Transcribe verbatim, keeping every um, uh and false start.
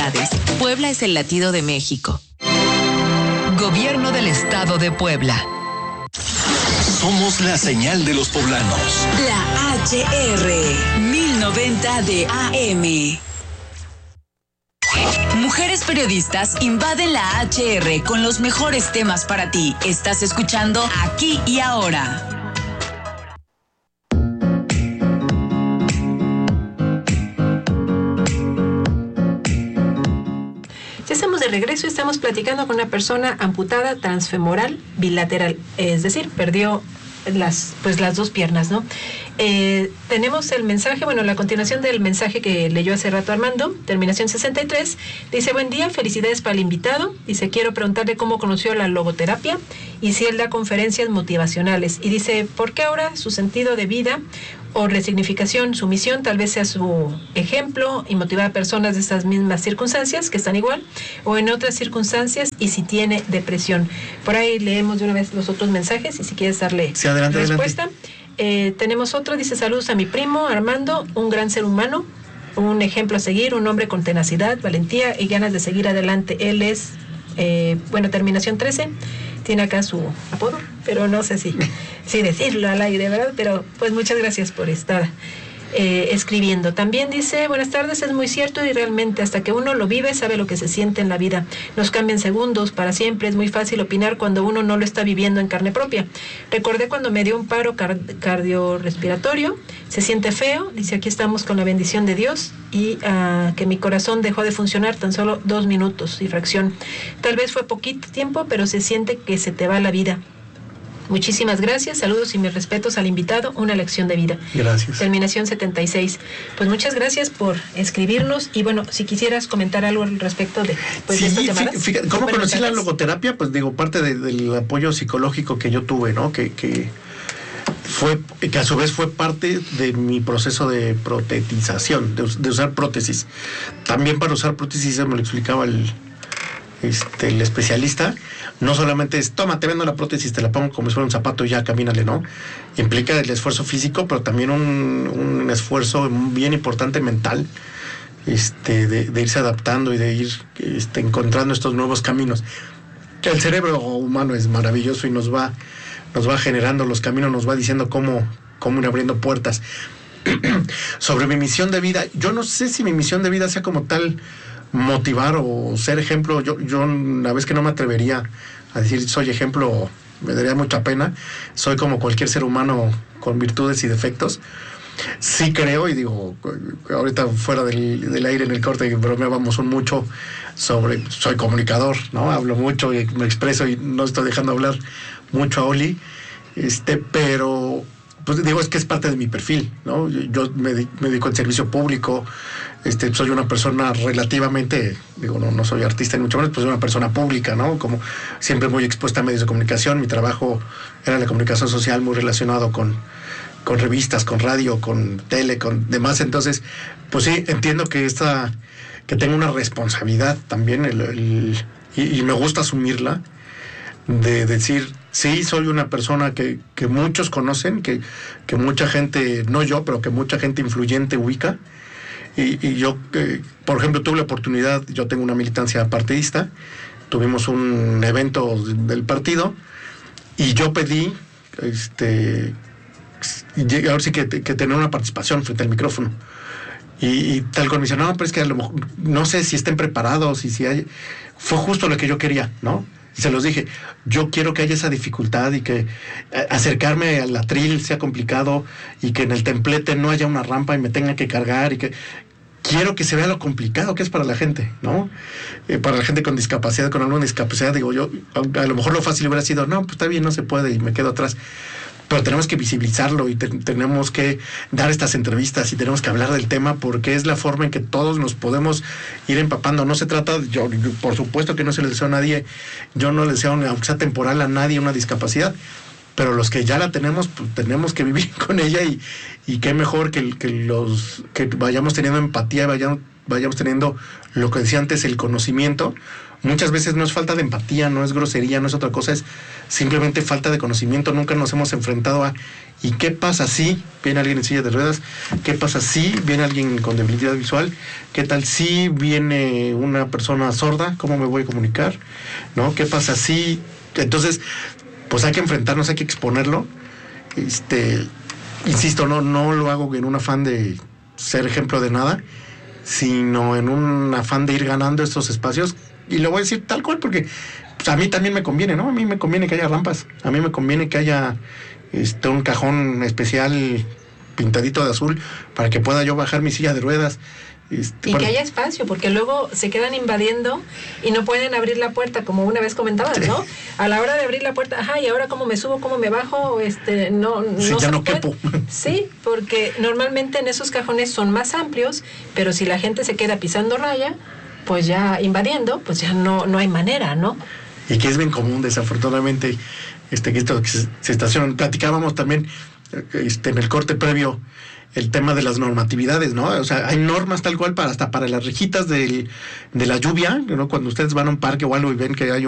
oportunidades. Puebla es el latido de México. Gobierno del Estado de Puebla. Somos la señal de los poblanos. La H R mil noventa de A M. Mujeres periodistas invaden la H R con los mejores temas para ti. Estás escuchando Aquí y Ahora. Ya estamos de regreso y estamos platicando con una persona amputada transfemoral bilateral, es decir, perdió las pues las dos piernas, ¿no? Eh, tenemos el mensaje, bueno, la continuación del mensaje que leyó hace rato Armando, terminación sesenta y tres, dice: buen día, felicidades para el invitado, dice: quiero preguntarle cómo conoció la logoterapia y si él da conferencias motivacionales, y dice: ¿por qué ahora su sentido de vida o resignificación, su misión tal vez sea su ejemplo y motivar a personas de estas mismas circunstancias que están igual o en otras circunstancias, y si tiene depresión? Por ahí leemos de una vez los otros mensajes y si quieres darle sí, adelante, respuesta. Adelante. Eh, tenemos otro, dice: saludos a mi primo Armando, un gran ser humano, un ejemplo a seguir, un hombre con tenacidad, valentía y ganas de seguir adelante. Él es, eh, bueno, terminación trece. Tiene acá su apodo, pero no sé si, si decirlo al aire, ¿verdad? Pero pues muchas gracias por estar eh, escribiendo. También dice: buenas tardes, es muy cierto y realmente hasta que uno lo vive sabe lo que se siente en la vida. Nos cambian segundos para siempre, es muy fácil opinar cuando uno no lo está viviendo en carne propia. Recordé cuando me dio un paro car- cardiorrespiratorio, se siente feo, dice: aquí estamos con la bendición de Dios y uh, que mi corazón dejó de funcionar tan solo dos minutos y fracción. Tal vez fue poquito tiempo, pero se siente que se te va la vida. Muchísimas gracias, saludos y mis respetos al invitado, una lección de vida. Gracias. Terminación setenta y seis. Pues muchas gracias por escribirnos y bueno, si quisieras comentar algo al respecto de, pues, sí, de estas llamadas. Fíjate, ¿cómo Bueno, conocí gracias. la logoterapia? Pues digo, parte de, del apoyo psicológico que yo tuve, ¿no? Que, que fue, que a su vez fue parte de mi proceso de protetización, de, de usar prótesis. También para usar prótesis, me lo explicaba el, este, el especialista. No solamente es: toma, te vendo la prótesis, te la pongo como si fuera un zapato y ya, camínale, ¿no? Implica el esfuerzo físico, pero también un, un esfuerzo bien importante mental, este, de, de irse adaptando y de ir este, encontrando estos nuevos caminos. Que el cerebro humano es maravilloso y nos va, nos va generando los caminos, nos va diciendo cómo, cómo ir abriendo puertas. Sobre mi misión de vida, yo no sé si mi misión de vida sea como tal motivar o ser ejemplo. Yo, yo una vez que no me atrevería a decir soy ejemplo, me daría mucha pena. Soy como cualquier ser humano con virtudes y defectos. Sí creo, y digo, ahorita fuera del, del aire en el corte bromeábamos un mucho sobre, soy comunicador, ¿no? Hablo mucho y me expreso y no estoy dejando hablar mucho a Oli, este, pero pues digo, es que es parte de mi perfil, ¿no? Yo, yo me, me dedico al servicio público, este, soy una persona relativamente, digo, no, no soy artista ni mucho menos, pues soy una persona pública, ¿no? Como siempre muy expuesta a medios de comunicación. Mi trabajo era la comunicación social, muy relacionado con, con revistas, con radio, con tele, con demás. Entonces, pues sí, entiendo que esta, que tengo una responsabilidad también, el, el, y, y me gusta asumirla, de decir, sí, soy una persona que, que muchos conocen, que, que mucha gente, no yo, pero que mucha gente influyente ubica. Y, y yo, eh, por ejemplo, tuve la oportunidad, yo tengo una militancia partidista, tuvimos un evento del partido y yo pedí, este, ahora sí que, que tener una participación frente al micrófono. Y, y tal cual me dice, no, pero es que a lo mejor, no sé si estén preparados y si hay... Fue justo lo que yo quería, ¿no? Y se los dije, yo quiero que haya esa dificultad y que acercarme al atril sea complicado y que en el templete no haya una rampa y me tenga que cargar y que... Quiero que se vea lo complicado que es para la gente, ¿no? Eh, para la gente con discapacidad, con alguna discapacidad, digo yo, a, a lo mejor lo fácil hubiera sido, no, pues está bien, no se puede y me quedo atrás. Pero tenemos que visibilizarlo y te, tenemos que dar estas entrevistas y tenemos que hablar del tema porque es la forma en que todos nos podemos ir empapando. No se trata, yo, yo por supuesto que no se le deseo a nadie, yo no le deseo, aunque sea temporal, a nadie una discapacidad, pero los que ya la tenemos, pues tenemos que vivir con ella y, y qué mejor que, que los que vayamos teniendo empatía, vayamos, vayamos teniendo lo que decía antes, el conocimiento. Muchas veces no es falta de empatía, no es grosería, no es otra cosa, es simplemente falta de conocimiento. Nunca nos hemos enfrentado a ¿y qué pasa si viene alguien en silla de ruedas? ¿Qué pasa si viene alguien con debilidad visual? ¿Qué tal si viene una persona sorda? ¿Cómo me voy a comunicar? ¿No? ¿Qué pasa si? Entonces, pues hay que enfrentarnos, hay que exponerlo. Este, insisto, no, no lo hago en un afán de ser ejemplo de nada, sino en un afán de ir ganando estos espacios. Y lo voy a decir tal cual porque pues, a mí también me conviene, ¿no? A mí me conviene que haya rampas, a mí me conviene que haya este, un cajón especial pintadito de azul para que pueda yo bajar mi silla de ruedas. Este, y bueno. que haya espacio, porque luego se quedan invadiendo y no pueden abrir la puerta, como una vez comentabas, sí. ¿no? A la hora de abrir la puerta, ajá, y ahora cómo me subo, cómo me bajo, este, no, sí, no ya se no puede. quepo. Sí, porque normalmente en esos cajones son más amplios, pero si la gente se queda pisando raya, pues ya invadiendo, pues ya no, no hay manera, ¿no? Y que es bien común, desafortunadamente, este, que esto que se, se estacionan. Platicábamos también este, en el corte previo el tema de las normatividades, ¿no? O sea, hay normas tal cual para hasta para las rejitas del, de la lluvia, ¿no? Cuando ustedes van a un parque o algo y ven que hay